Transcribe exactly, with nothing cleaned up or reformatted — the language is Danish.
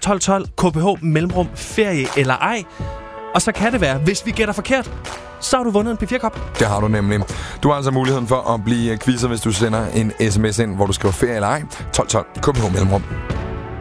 tolv tolv, K P H mellemrum ferie eller ej. Og så kan det være, hvis vi gætter forkert, så har du vundet en P fire kop. Det har du nemlig. Du har altså muligheden for at blive quizzet, hvis du sender en sms ind, hvor du skriver ferie eller ej. tolv tolv, K P H mellemrum.